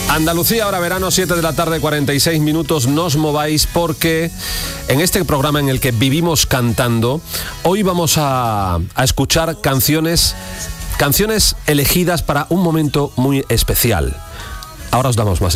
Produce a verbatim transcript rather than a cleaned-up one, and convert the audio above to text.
Andalucía, ahora verano, siete de la tarde, cuarenta y seis minutos. No os mováis porque en este programa en el que vivimos cantando, hoy vamos a, a escuchar canciones, canciones elegidas para un momento muy especial. Ahora os damos más